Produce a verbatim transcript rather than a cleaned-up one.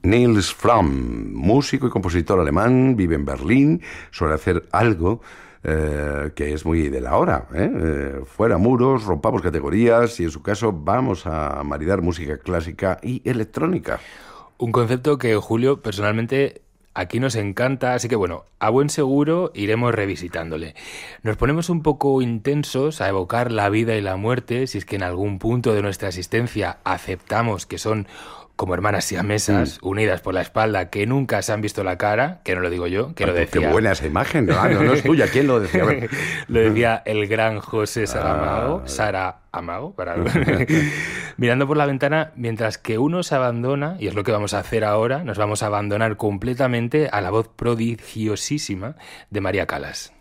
Nils Fram, músico y compositor alemán, vive en Berlín, suele hacer algo eh, que es muy de la hora, ¿eh? Eh, fuera muros, rompamos categorías y en su caso vamos a maridar música clásica y electrónica. Un concepto que, Julio, personalmente aquí nos encanta, así que bueno, a buen seguro iremos revisitándole. Nos ponemos un poco intensos a evocar la vida y la muerte, si es que en algún punto de nuestra existencia aceptamos que son como hermanas siamesas, mm. unidas por la espalda, que nunca se han visto la cara, que no lo digo yo, que Ay, lo decía... ¡Qué buena esa imagen! No, no, no es tuya, ¿quién lo decía? Lo decía el gran José Saramago, ah. Sara Amago, para... mirando por la ventana, mientras que uno se abandona, y es lo que vamos a hacer ahora, nos vamos a abandonar completamente a la voz prodigiosísima de María Callas.